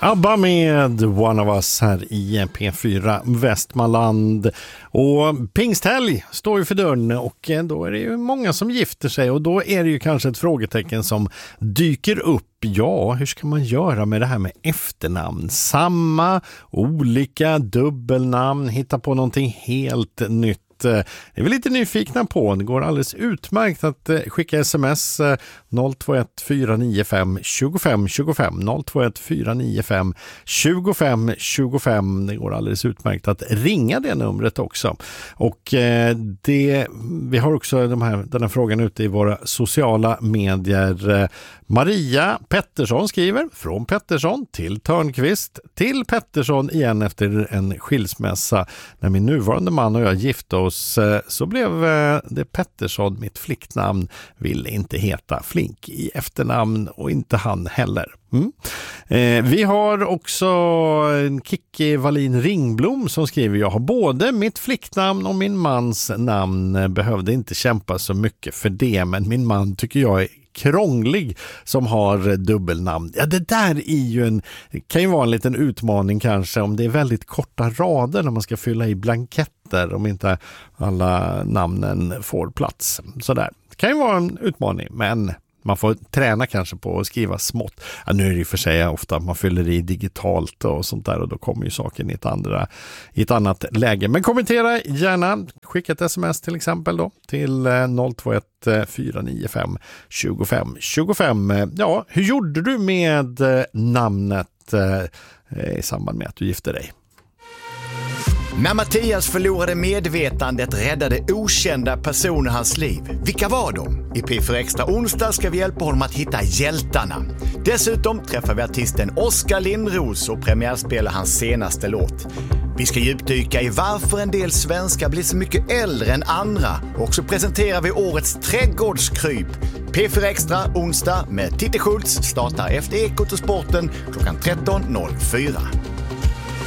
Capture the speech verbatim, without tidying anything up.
ABBA med One of Us här i P fyra Västmanland. Och pingsthelg står ju för dörren och då är det ju många som gifter sig och då är det ju kanske ett frågetecken som dyker upp. Ja, hur ska man göra med det här med efternamn? Samma, olika, dubbelnamn, hitta på någonting helt nytt. Det är vi lite nyfikna på. Det går alldeles utmärkt att skicka sms noll två ett fyra nio fem två fem två fem noll två ett fyra nio fem två fem två fem. Det går alldeles utmärkt att ringa det numret också. Och det, vi har också de här, den här frågan ute i våra sociala medier. Maria Pettersson skriver från Pettersson till Törnqvist till Pettersson igen efter en skilsmässa. När min nuvarande man och jag gifte oss så blev det Pettersson mitt flicknamn, ville inte heta Flink i efternamn och inte han heller. Mm. Eh, vi har också en Kikki Wallin Ringblom som skriver: jag har både mitt flicknamn och min mans namn, behövde inte kämpa så mycket för det, men min man tycker jag är krånglig som har dubbelnamn. Ja, det där är ju en, kan ju vara en liten utmaning kanske om det är väldigt korta rader när man ska fylla i blanketter, om inte alla namnen får plats. Så där. Det kan ju vara en utmaning, men man får träna kanske på att skriva smått. Ja, nu är det ju för sig ofta att man fyller i digitalt och sånt där och då kommer ju saken i ett, andra, i ett annat läge. Men kommentera gärna. Skicka ett sms till exempel då till noll två ett fyra nio fem två fem två fem. Ja, hur gjorde du med namnet i samband med att du gifte dig? När Mattias förlorade medvetandet räddade okända personer hans liv. Vilka var de? I P fyra Extra onsdag ska vi hjälpa honom att hitta hjältarna. Dessutom träffar vi artisten Oskar Lindros och premiärspelar hans senaste låt. Vi ska djupdyka i varför en del svenskar blir så mycket äldre än andra. Och så presenterar vi årets trädgårdskryp. P fyra Extra onsdag med Titti Schultz startar efter Ekot och sporten klockan tretton noll fyra.